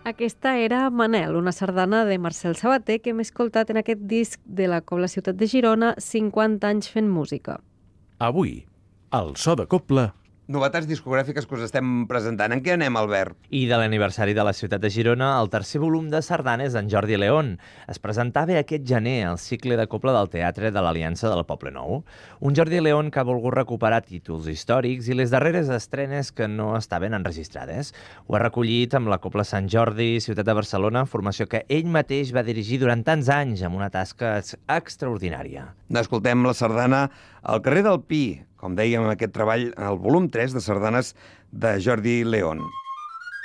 Aquesta era Manel, una sardana de Marcel Sabater que hem escoltat en aquest disc de la Cobla Ciutat de Girona, 50 anys fent música. Avui, al So de Cobla... Novetats discogràfiques que us estem presentant. En què anem, Albert? I de l'aniversari de la ciutat de Girona, el tercer volum de sardanes d'en Jordi León. Es presentava aquest gener al cicle de cobla del Teatre de l'Aliança del Poble Nou. Un Jordi León que ha volgut recuperar títols històrics i les darreres estrenes que no estaven enregistrades. Ho ha recollit amb la Cobla Sant Jordi, ciutat de Barcelona, formació que ell mateix va dirigir durant tants anys amb una tasca extraordinària. Escoltem la sardana al carrer del Pi, com dèiem, aquest treball, el volum 3 de sardanes de Jordi León.